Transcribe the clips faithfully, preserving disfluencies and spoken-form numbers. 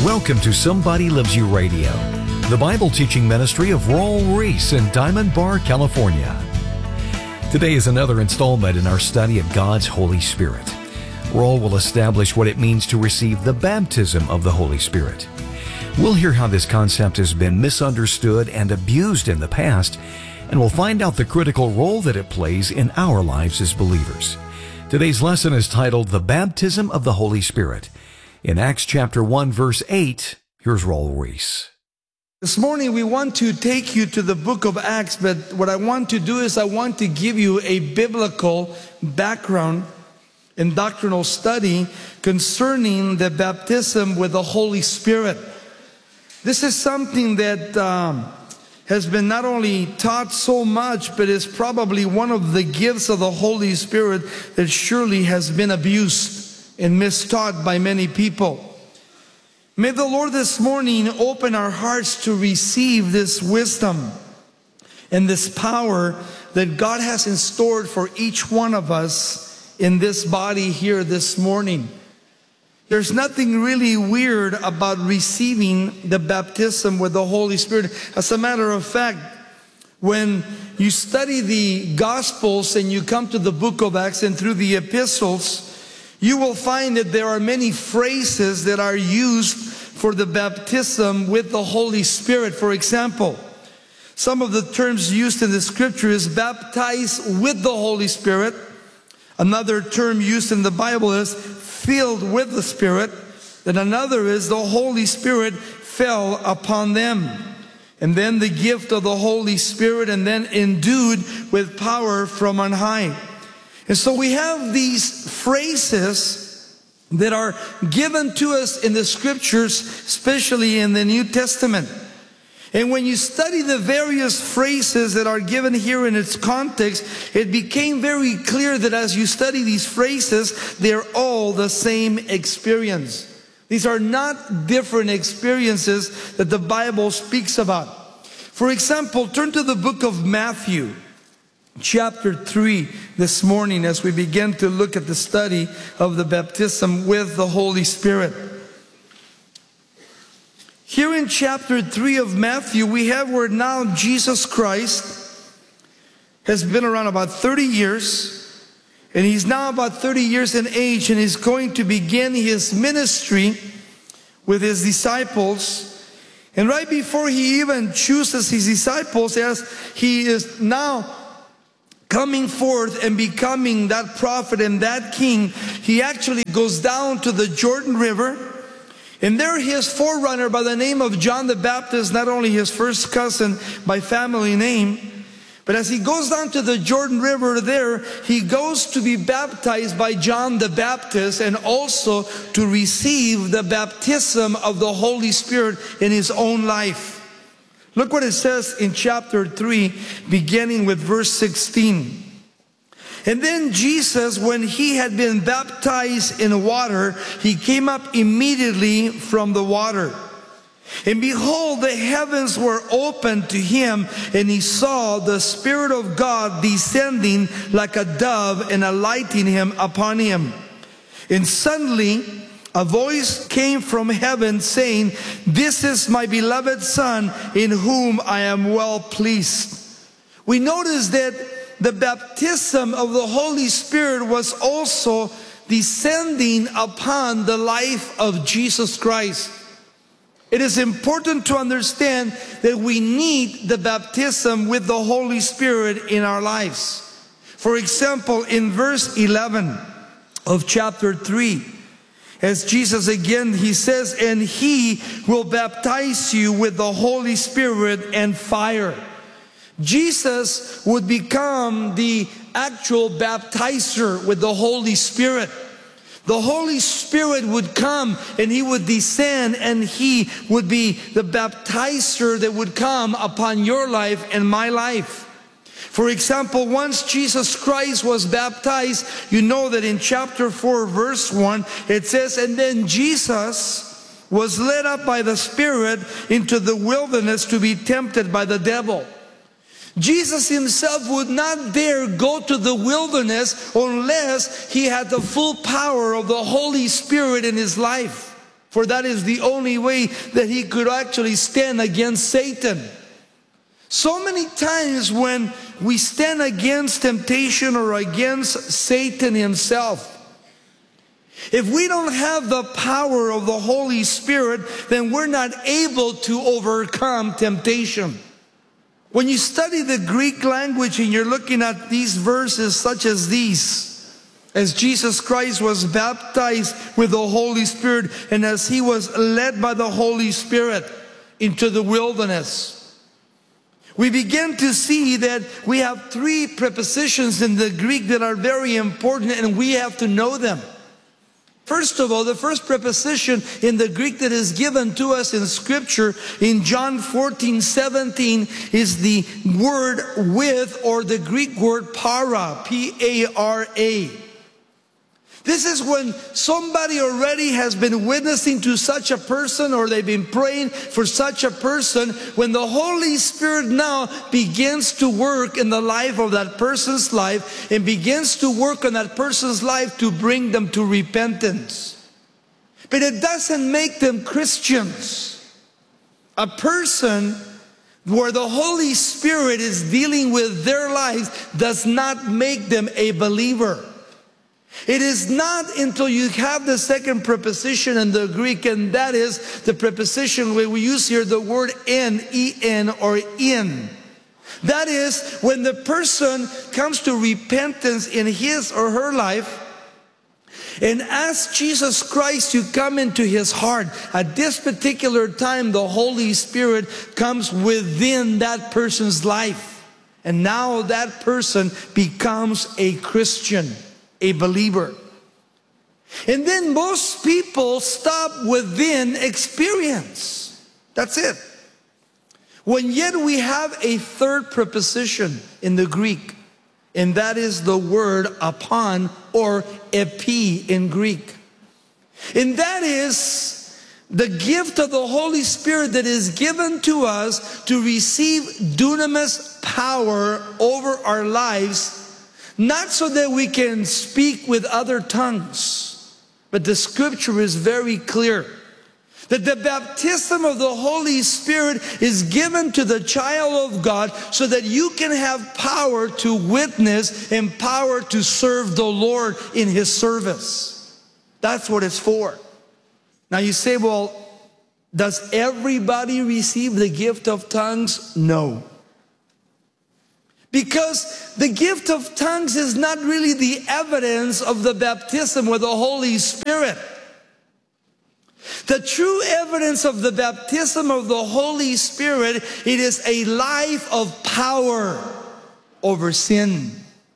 Welcome to Somebody Loves You Radio, the Bible teaching ministry of Raul Ries in Diamond Bar, California. Today is another installment in our study of God's Holy Spirit. Raul will establish what it means to receive the baptism of the Holy Spirit. We'll hear how this concept has been misunderstood and abused in the past, and we'll find out the critical role that it plays in our lives as believers. Today's lesson is titled The Baptism of the Holy Spirit. In Acts chapter one, verse eight, here's Raul Ries. This morning we want to take you to the book of Acts, but what I want to do is I want to give you a biblical background and doctrinal study concerning the baptism with the Holy Spirit. This is something that um, has been not only taught so much, but is probably one of the gifts of the Holy Spirit that surely has been abused and mistaught by many people. May the Lord this morning open our hearts to receive this wisdom and this power that God has in store for each one of us in this body here this morning. There's nothing really weird about receiving the baptism with the Holy Spirit. As a matter of fact, when you study the Gospels and you come to the book of Acts and through the epistles, you will find that there are many phrases that are used for the baptism with the Holy Spirit. For example, some of the terms used in the scripture is baptized with the Holy Spirit. Another term used in the Bible is filled with the Spirit. Then another is the Holy Spirit fell upon them. And then the gift of the Holy Spirit, and then endued with power from on high. And so we have these phrases that are given to us in the scriptures, especially in the New Testament. And when you study the various phrases that are given here in its context, it became very clear that as you study these phrases, they're all the same experience. These are not different experiences that the Bible speaks about. For example, turn to the book of Matthew, chapter three this morning as we begin to look at the study of the baptism with the Holy Spirit. Here in chapter three of Matthew, we have where now Jesus Christ has been around about thirty years, and he's now about thirty years in age, and he's going to begin his ministry with his disciples. And right before he even chooses his disciples, as he is now coming forth and becoming that prophet and that king, he actually goes down to the Jordan River. And there his forerunner by the name of John the Baptist, not only his first cousin by family name, but as he goes down to the Jordan River there, he goes to be baptized by John the Baptist and also to receive the baptism of the Holy Spirit in his own life. Look what it says in chapter three, beginning with verse sixteen. And then Jesus, when he had been baptized in water, he came up immediately from the water. And behold, the heavens were opened to him, and he saw the Spirit of God descending like a dove and alighting him upon him. And suddenly a voice came from heaven saying, "This is my beloved Son, in whom I am well pleased." We notice that the baptism of the Holy Spirit was also descending upon the life of Jesus Christ. It is important to understand that we need the baptism with the Holy Spirit in our lives. For example, in verse eleven of chapter three, as Jesus again, he says, "And he will baptize you with the Holy Spirit and fire." Jesus would become the actual baptizer with the Holy Spirit. The Holy Spirit would come and he would descend, and he would be the baptizer that would come upon your life and my life. For example, once Jesus Christ was baptized, you know that in chapter four, verse one, it says, "And then Jesus was led up by the Spirit into the wilderness to be tempted by the devil." Jesus himself would not dare go to the wilderness unless he had the full power of the Holy Spirit in his life. For that is the only way that he could actually stand against Satan. So many times when we stand against temptation or against Satan himself, if we don't have the power of the Holy Spirit, then we're not able to overcome temptation. When you study the Greek language and you're looking at these verses such as these, as Jesus Christ was baptized with the Holy Spirit and as he was led by the Holy Spirit into the wilderness, we begin to see that we have three prepositions in the Greek that are very important and we have to know them. First of all, the first preposition in the Greek that is given to us in Scripture in John fourteen seventeen is the word with, or the Greek word para, P A R A. This is when somebody already has been witnessing to such a person, or they've been praying for such a person, when the Holy Spirit now begins to work in the life of that person's life and begins to work on that person's life to bring them to repentance. But it doesn't make them Christians. A person where the Holy Spirit is dealing with their lives does not make them a believer. It is not until you have the second preposition in the Greek, and that is the preposition where we use here the word en, E N, or in. That is when the person comes to repentance in his or her life and asks Jesus Christ to come into his heart. At this particular time, the Holy Spirit comes within that person's life. And now that person becomes a Christian, a believer. And then most people stop within experience. That's it. When yet we have a third preposition in the Greek, and that is the word upon, or epi in Greek. And that is the gift of the Holy Spirit that is given to us to receive dunamis power over our lives, not so that we can speak with other tongues, but the Scripture is very clear that the baptism of the Holy Spirit is given to the child of God so that you can have power to witness and power to serve the Lord in His service. That's what it's for. Now you say, well, does everybody receive the gift of tongues? No. Because the gift of tongues is not really the evidence of the baptism with the Holy Spirit. The true evidence of the baptism of the Holy Spirit, it is a life of power over sin.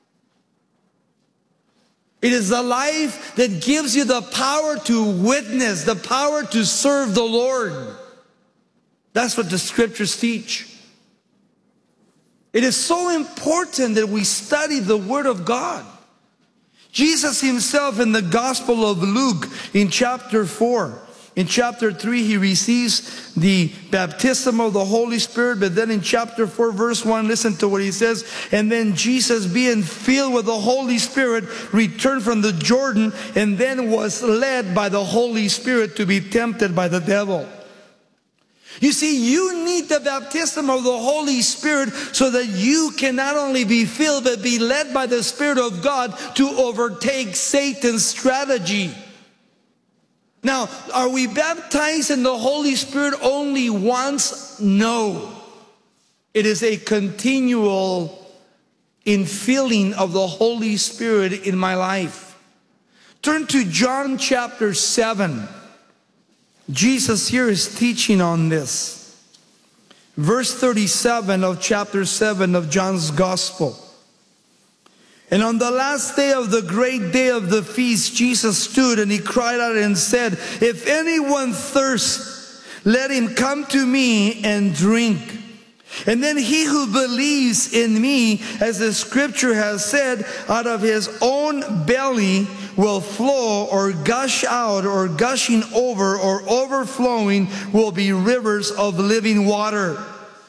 It is a life that gives you the power to witness, the power to serve the Lord. That's what the Scriptures teach. It is so important that we study the Word of God. Jesus himself in the Gospel of Luke in chapter four, in chapter three, he receives the baptism of the Holy Spirit. But then in chapter four, verse one, listen to what he says. And then Jesus, being filled with the Holy Spirit, returned from the Jordan, and then was led by the Holy Spirit to be tempted by the devil. You see, you need the baptism of the Holy Spirit so that you can not only be filled, but be led by the Spirit of God to overtake Satan's strategy. Now, are we baptized in the Holy Spirit only once? No. It is a continual infilling of the Holy Spirit in my life. Turn to John chapter seven. Jesus here is teaching on this. Verse thirty-seven of chapter seven of John's Gospel. And on the last day of the great day of the feast, Jesus stood and he cried out and said, if anyone thirsts, let him come to me and drink. And then he who believes in me, as the Scripture has said, out of his own belly will flow, or gush out, or gushing over, or overflowing will be rivers of living water.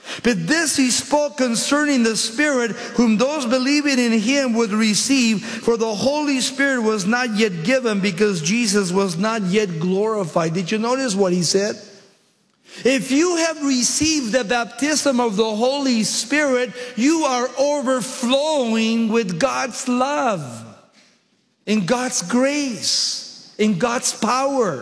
But this he spoke concerning the Spirit, whom those believing in him would receive, for the Holy Spirit was not yet given, because Jesus was not yet glorified. Did you notice what he said? If you have received the baptism of the Holy Spirit, you are overflowing with God's love, in God's grace, in God's power.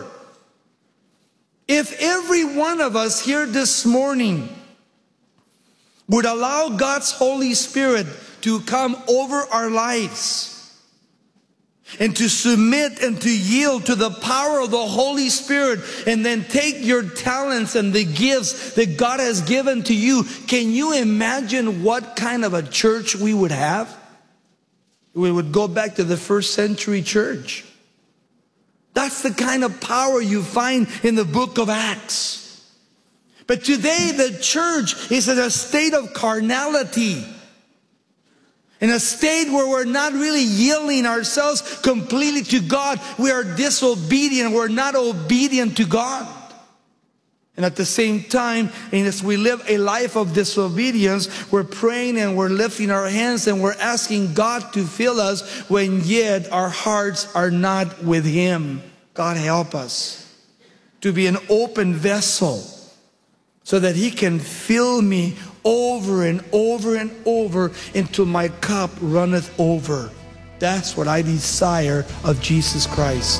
If every one of us here this morning would allow God's Holy Spirit to come over our lives and to submit and to yield to the power of the Holy Spirit, and then take your talents and the gifts that God has given to you, can you imagine what kind of a church we would have? We would go back to the first century church. That's the kind of power you find in the book of Acts. But today the church is in a state of carnality, in a state where we're not really yielding ourselves completely to God. We are disobedient. We're not obedient to God. And at the same time, and as we live a life of disobedience, we're praying and we're lifting our hands and we're asking God to fill us, when yet our hearts are not with him. God help us to be an open vessel, so that he can fill me over and over and over until my cup runneth over. That's what I desire of Jesus Christ.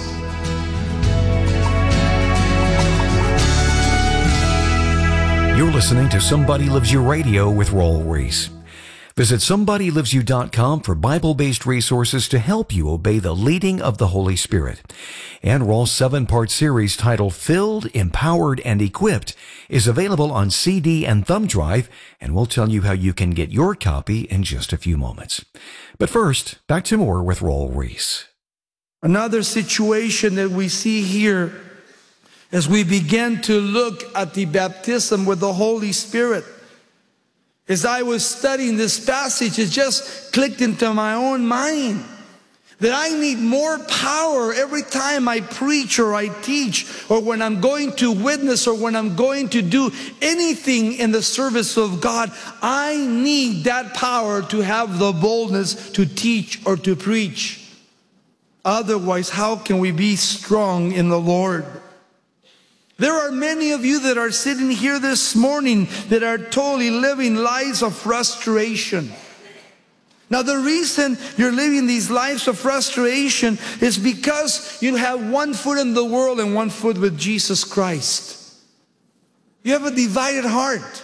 You're listening to Somebody Loves You Radio with Raul Ries. Visit somebody lives you dot com for Bible-based resources to help you obey the leading of the Holy Spirit. And Raul's seven-part series titled Filled, Empowered, and Equipped is available on C D and thumb drive, and we'll tell you how you can get your copy in just a few moments. But first, back to more with Raul Ries. Another situation that we see here as we begin to look at the baptism with the Holy Spirit. As I was studying this passage, it just clicked into my own mind that I need more power every time I preach or I teach, or when I'm going to witness, or when I'm going to do anything in the service of God. I need that power to have the boldness to teach or to preach. Otherwise, how can we be strong in the Lord? There are many of you that are sitting here this morning that are totally living lives of frustration. Now, the reason you're living these lives of frustration is because you have one foot in the world and one foot with Jesus Christ. You have a divided heart.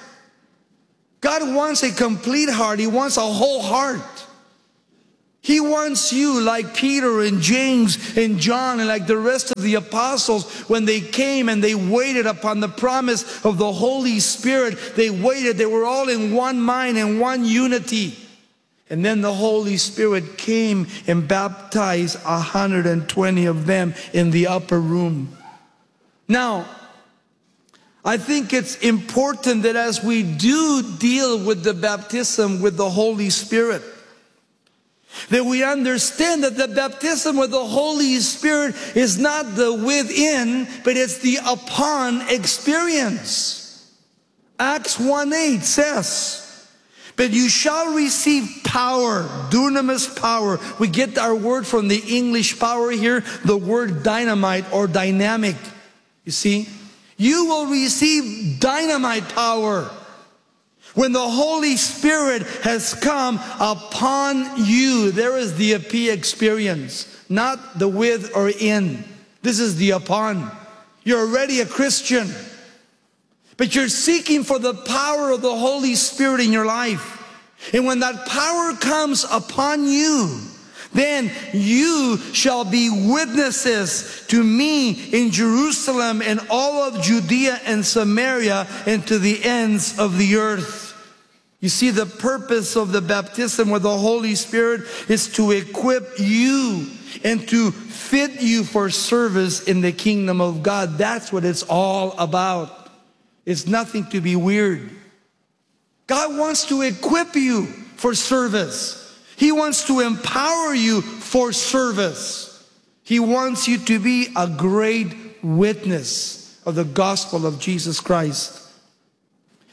God wants a complete heart. He wants a whole heart. He wants you, like Peter and James and John and like the rest of the apostles, when they came and they waited upon the promise of the Holy Spirit. They waited. They were all in one mind and one unity. And then the Holy Spirit came and baptized one hundred twenty of them in the upper room. Now, I think it's important that as we do deal with the baptism with the Holy Spirit, that we understand that the baptism with the Holy Spirit is not the within, but it's the upon experience. Acts one eight says, but you shall receive power, dunamis power. We get our word from the English power here, the word dynamite or dynamic. You see, you will receive dynamite power when the Holy Spirit has come upon you. There is the epi experience, not the with or in. This is the upon. You're already a Christian, but you're seeking for the power of the Holy Spirit in your life. And when that power comes upon you, then you shall be witnesses to me in Jerusalem and all of Judea and Samaria and to the ends of the earth. You see, the purpose of the baptism with the Holy Spirit is to equip you and to fit you for service in the kingdom of God. That's what it's all about. It's nothing to be weird. God wants to equip you for service. He wants to empower you for service. He wants you to be a great witness of the gospel of Jesus Christ.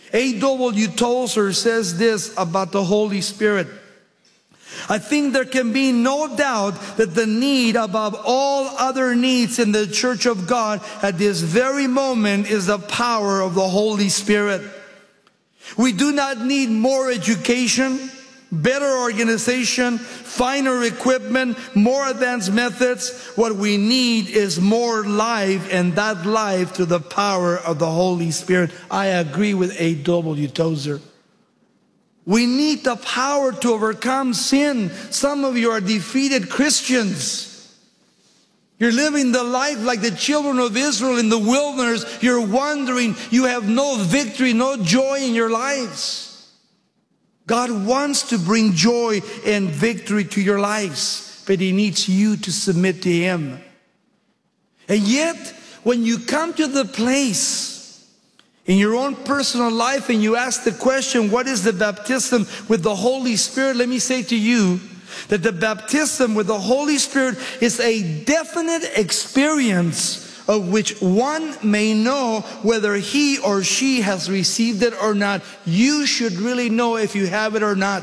A W Tozer says this about the Holy Spirit. I think there can be no doubt that the need above all other needs in the church of God at this very moment is the power of the Holy Spirit. We do not need more education, better organization, finer equipment, more advanced methods. What we need is more life, and that life through the power of the Holy Spirit. I agree with A W Tozer. We need the power to overcome sin. Some of you are defeated Christians. You're living the life like the children of Israel in the wilderness. You're wandering. You have no victory, no joy in your lives. God wants to bring joy and victory to your lives, but He needs you to submit to Him. And yet, when you come to the place in your own personal life and you ask the question, what is the baptism with the Holy Spirit? Let me say to you that the baptism with the Holy Spirit is a definite experience of which one may know whether he or she has received it or not. You should really know if you have it or not.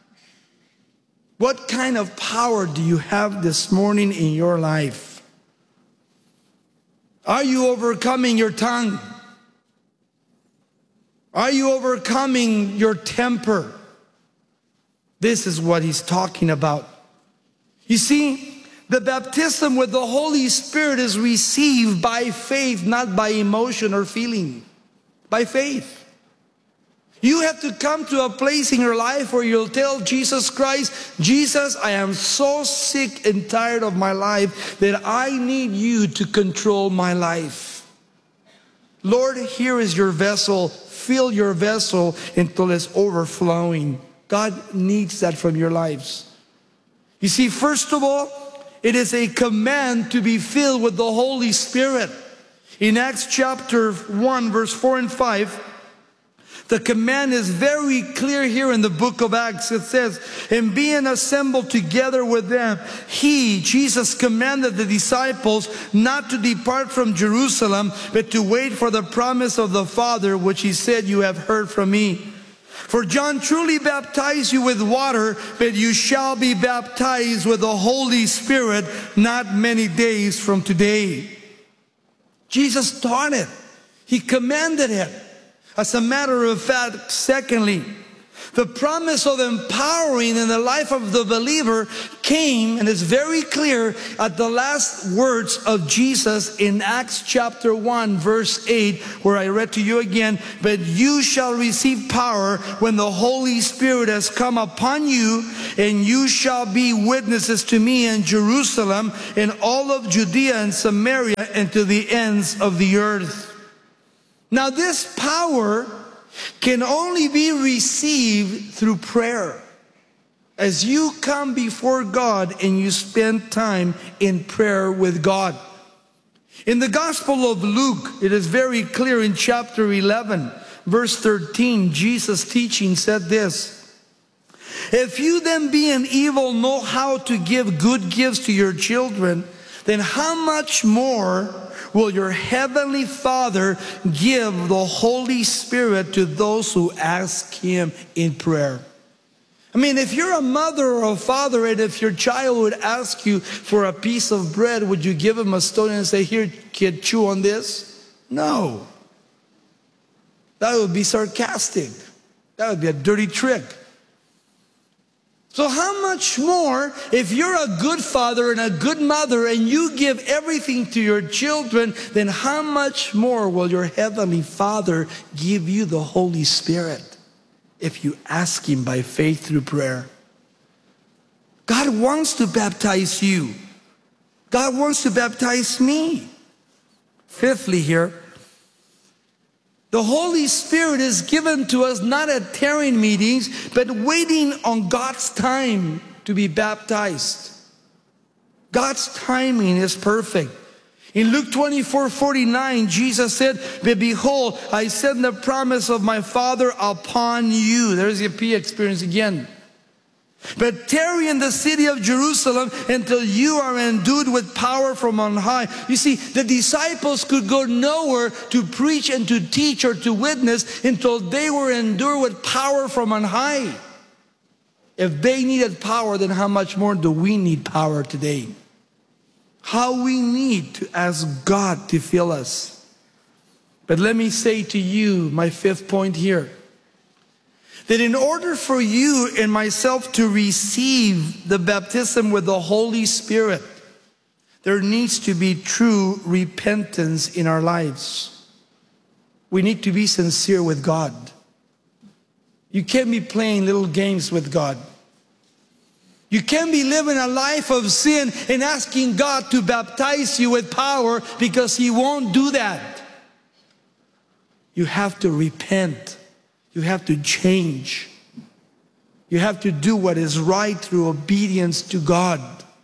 What kind of power do you have this morning in your life? Are you overcoming your tongue? Are you overcoming your temper? This is what he's talking about. You see, the baptism with the Holy Spirit is received by faith, not by emotion or feeling. By faith. You have to come to a place in your life where you'll tell Jesus Christ, Jesus, I am so sick and tired of my life that I need you to control my life. Lord, here is your vessel. Fill your vessel until it's overflowing. God needs that from your lives. You see, first of all, it is a command to be filled with the Holy Spirit. In Acts chapter one, verse four and five, the command is very clear here in the book of Acts. It says, and being assembled together with them, He, Jesus, commanded the disciples not to depart from Jerusalem, but to wait for the promise of the Father, which He said, you have heard from me. For John truly baptized you with water, but you shall be baptized with the Holy Spirit not many days from today. Jesus taught it. He commanded it. As a matter of fact, secondly, the promise of empowering in the life of the believer came, and is very clear, at the last words of Jesus in Acts chapter one, verse eight, where I read to you again, but you shall receive power when the Holy Spirit has come upon you, and you shall be witnesses to me in Jerusalem, in all of Judea and Samaria, and to the ends of the earth. Now this power can only be received through prayer. As you come before God and you spend time in prayer with God. In the Gospel of Luke, it is very clear in chapter eleven, verse thirteen, Jesus teaching said this, if you then being evil know how to give good gifts to your children, then how much more will your heavenly Father give the Holy Spirit to those who ask Him in prayer? I mean, if you're a mother or a father, and if your child would ask you for a piece of bread, would you give him a stone and say, here, kid, chew on this? No. That would be sarcastic. That would be a dirty trick. So how much more if you're a good father and a good mother and you give everything to your children, then how much more will your heavenly Father give you the Holy Spirit if you ask Him by faith through prayer? God wants to baptize you. God wants to baptize me. Fifthly here, the Holy Spirit is given to us not at tearing meetings, but waiting on God's time to be baptized. God's timing is perfect. In Luke twenty-four forty-nine, Jesus said, but behold, I send the promise of my Father upon you. There's the P experience again. But tarry in the city of Jerusalem until you are endued with power from on high. You see, the disciples could go nowhere to preach and to teach or to witness until they were endued with power from on high. If they needed power, then how much more do we need power today? How we need to ask God to fill us. But let me say to you, my fifth point here, that in order for you and myself to receive the baptism with the Holy Spirit, there needs to be true repentance in our lives. We need to be sincere with God. You can't be playing little games with God. You can't be living a life of sin and asking God to baptize you with power, because He won't do that. You have to repent. You have to change. You have to do what is right through obedience to God.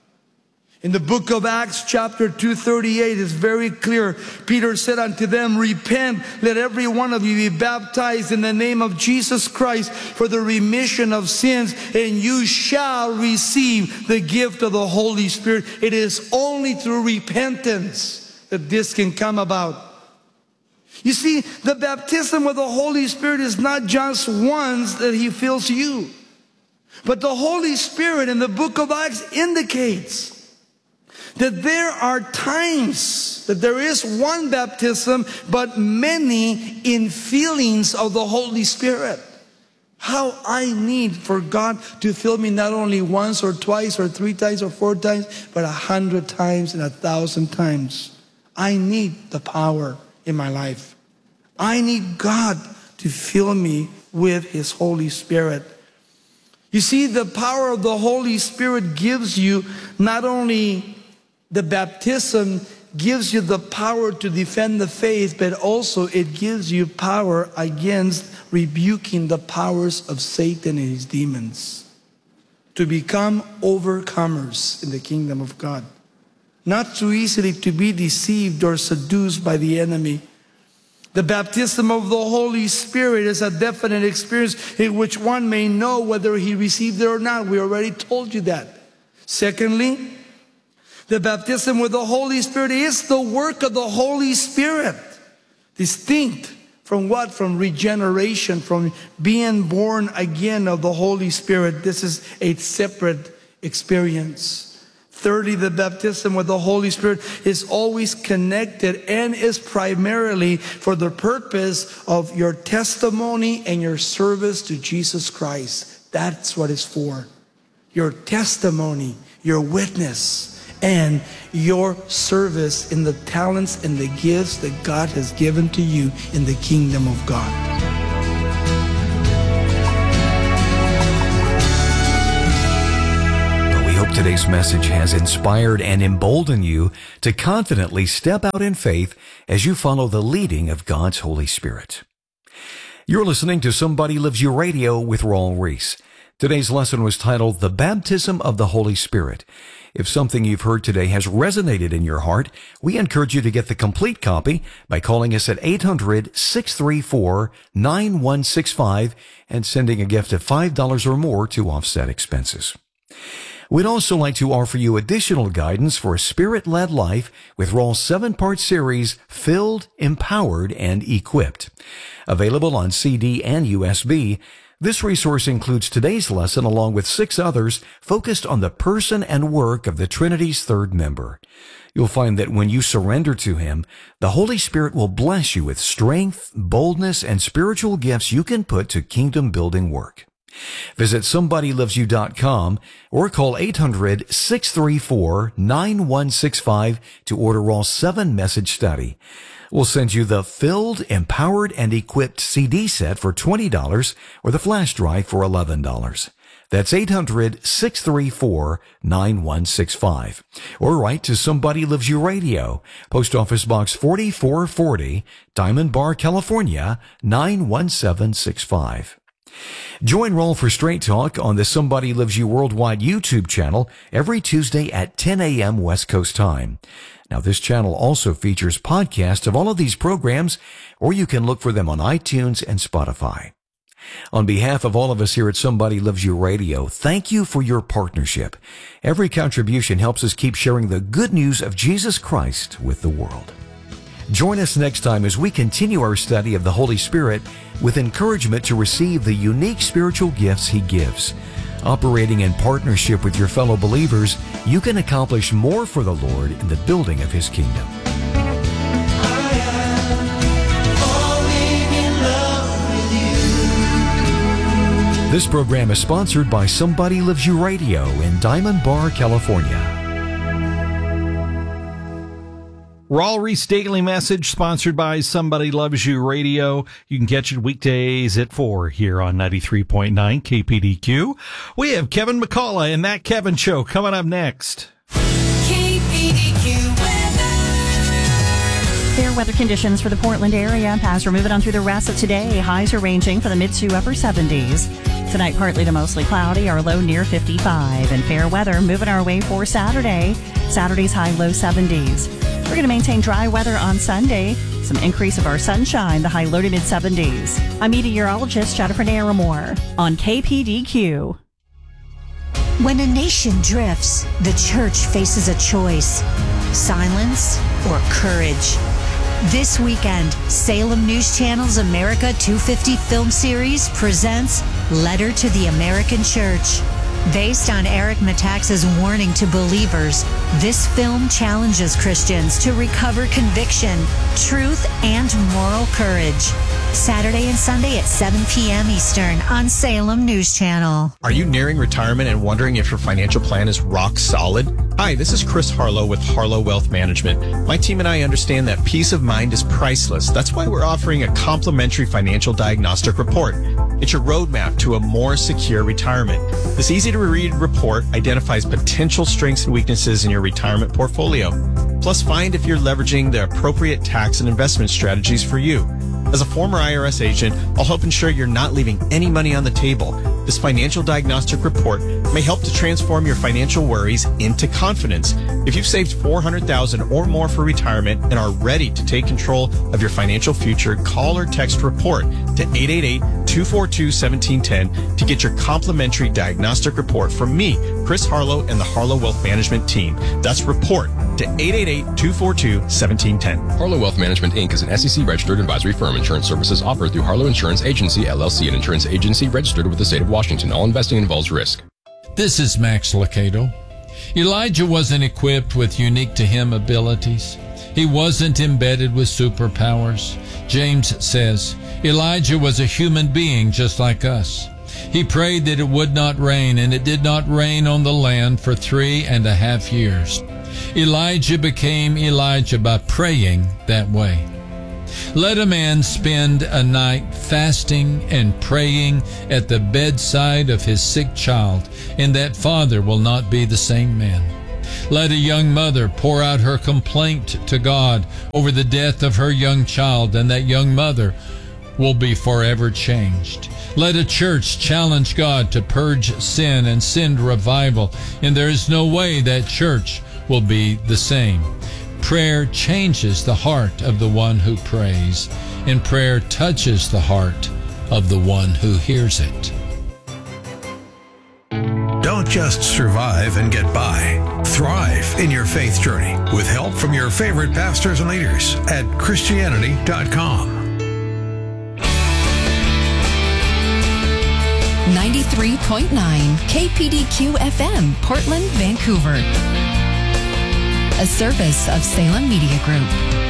In the book of Acts chapter two thirty-eight is very clear. Peter said unto them, repent, let every one of you be baptized in the name of Jesus Christ for the remission of sins, and you shall receive the gift of the Holy Spirit. It is only through repentance that this can come about. You see, the baptism of the Holy Spirit is not just once that He fills you. But the Holy Spirit in the book of Acts indicates that there are times that there is one baptism, but many infillings of the Holy Spirit. How I need for God to fill me not only once or twice or three times or four times, but a hundred times and a thousand times. I need the power in my life. I need God to fill me with His Holy Spirit. You see, the power of the Holy Spirit gives you not only the baptism, gives you the power to defend the faith, but also it gives you power against rebuking the powers of Satan and his demons, to become overcomers in the kingdom of God. Not too easily to be deceived or seduced by the enemy. The baptism of the Holy Spirit is a definite experience in which one may know whether he received it or not. We already told you that. Secondly, the baptism with the Holy Spirit is the work of the Holy Spirit. Distinct from what? From regeneration, from being born again of the Holy Spirit. This is a separate experience. Thirdly, the baptism with the Holy Spirit is always connected and is primarily for the purpose of your testimony and your service to Jesus Christ. That's what it's for. Your testimony, your witness, and your service in the talents and the gifts that God has given to you in the kingdom of God. Today's message has inspired and emboldened you to confidently step out in faith as you follow the leading of God's Holy Spirit. You're listening to Somebody Loves You Radio with Raul Ries. Today's lesson was titled The Baptism of the Holy Spirit. If something you've heard today has resonated in your heart, we encourage you to get the complete copy by calling us at eight hundred, six three four, nine one six five and sending a gift of five dollars or more to offset expenses. We'd also like to offer you additional guidance for a spirit-led life with Raul's seven-part series, Filled, Empowered, and Equipped. Available on C D and U S B, this resource includes today's lesson along with six others focused on the person and work of the Trinity's third member. You'll find that when you surrender to Him, the Holy Spirit will bless you with strength, boldness, and spiritual gifts you can put to kingdom-building work. Visit somebody loves you dot com or call eight hundred, six three four, nine one six five to order Raul's seven-message study. We'll send you the Filled, Empowered, and Equipped C D set for twenty dollars or the flash drive for eleven dollars. That's eight hundred, six three four, nine one six five. Or write to Somebody Loves You Radio, Post Office Box forty-four forty, Diamond Bar, California, nine one seven six five. Join Raul for Straight Talk on the Somebody Loves You Worldwide YouTube channel every Tuesday at ten a.m. West Coast time. Now, this channel also features podcasts of all of these programs, or you can look for them on iTunes and Spotify. On behalf of all of us here at Somebody Loves You Radio, thank you for your partnership. Every contribution helps us keep sharing the good news of Jesus Christ with the world. Join us next time as we continue our study of the Holy Spirit with encouragement to receive the unique spiritual gifts He gives. Operating in partnership with your fellow believers, you can accomplish more for the Lord in the building of His kingdom. This program is sponsored by Somebody Loves You Radio in Diamond Bar, California. Raul Ries Daily Message, sponsored by Somebody Loves You Radio. You can catch it weekdays at four here on ninety-three point nine K P D Q. We have Kevin McCullough and That Kevin Show coming up next. K P D Q weather. Fair weather conditions for the Portland area. As we're moving on through the rest of today, highs are ranging from the mid to upper seventies. Tonight, partly to mostly cloudy, our low near fifty-five. And fair weather moving our way for Saturday. Saturday's high low seventies. We're going to maintain dry weather on Sunday. Some increase of our sunshine, the high low to mid seventies. I'm meteorologist Jennifer Naramore on K P D Q. When a nation drifts, the church faces a choice: silence or courage. This weekend, Salem News Channel's America two fifty film series presents Letter to the American Church. Based on Eric Metaxas' warning to believers, this film challenges Christians to recover conviction, truth, and moral courage. Saturday and Sunday at seven p.m. Eastern on Salem News Channel. Are you nearing retirement and wondering if your financial plan is rock solid? Hi, this is Chris Harlow with Harlow Wealth Management. My team and I understand that peace of mind is priceless. That's why we're offering a complimentary financial diagnostic report. It's your roadmap to a more secure retirement. This easy-to-read report identifies potential strengths and weaknesses in your retirement portfolio. Plus, find if you're leveraging the appropriate tax and investment strategies for you. As a former I R S agent, I'll help ensure you're not leaving any money on the table. This financial diagnostic report may help to transform your financial worries into confidence. If you've saved four hundred thousand dollars or more for retirement and are ready to take control of your financial future, call or text REPORT to eight eight eight, two four two, one seven one zero to get your complimentary diagnostic report from me, Chris Harlow, and the Harlow Wealth Management team. That's REPORT to eight eight eight, two four two, one seven one zero. Harlow Wealth Management, Incorporated is an S E C-registered advisory firm. Insurance services offered through Harlow Insurance Agency, L L C, an insurance agency registered with the state of Washington. All investing involves risk. This is Max Lucado. Elijah wasn't equipped with unique to him abilities. He wasn't embedded with superpowers. James says, Elijah was a human being just like us. He prayed that it would not rain, and it did not rain on the land for three and a half years. Elijah became Elijah by praying that way. Let a man spend a night fasting and praying at the bedside of his sick child, and that father will not be the same man. Let a young mother pour out her complaint to God over the death of her young child, and that young mother will be forever changed. Let a church challenge God to purge sin and send revival, and there is no way that church will be the same. Prayer changes the heart of the one who prays, and prayer touches the heart of the one who hears it. Don't just survive and get by. Thrive in your faith journey with help from your favorite pastors and leaders at Christianity dot com. ninety-three point nine K P D Q F M, Portland, Vancouver. A service of Salem Media Group.